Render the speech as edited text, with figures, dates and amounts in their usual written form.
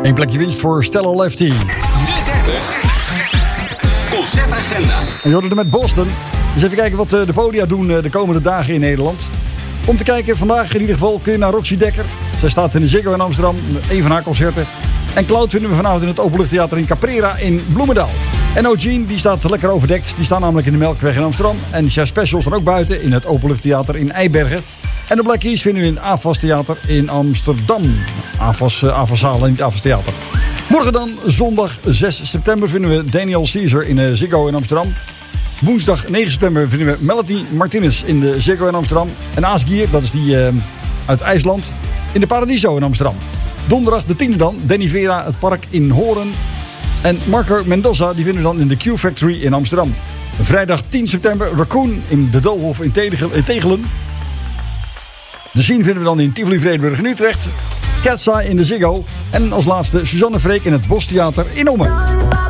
Eén plekje winst voor Stella Lefty. De 30. Concertagenda. En je hoorde er met Boston. Dus even kijken wat de podia doen de komende dagen in Nederland. Om te kijken, vandaag in ieder geval kun je naar Roxy Dekker. Zij staat in de Ziggo in Amsterdam. Een van haar concerten. En Cloud vinden we vanavond in het Openluchttheater in Caprera in Bloemendaal. En O'Gene, die staat lekker overdekt. Die staan namelijk in de Melkweg in Amsterdam. En Jazz Specials dan ook buiten in het Openluchttheater in Eibergen. En de Black Keys vinden we in het AFAS Theater in Amsterdam. AFAS-zaal en niet AFAS Theater. Morgen dan, zondag 6 september, vinden we Daniel Caesar in de Ziggo in Amsterdam. Woensdag 9 september vinden we Melody Martinez in de Ziggo in Amsterdam. En Asgier, dat is die uit IJsland, in de Paradiso in Amsterdam. Donderdag de 10e dan, Danny Vera, het park in Hoorn. En Marco Mendoza, die vinden we dan in de Q-Factory in Amsterdam. Vrijdag 10 september, Raccoon in de Doolhof in Tegelen. De Scene vinden we dan in Tivoli Vredenburg in Utrecht. Cat's Eye in de Ziggo. En als laatste Suzanne Freek in het Bostheater in Ommen.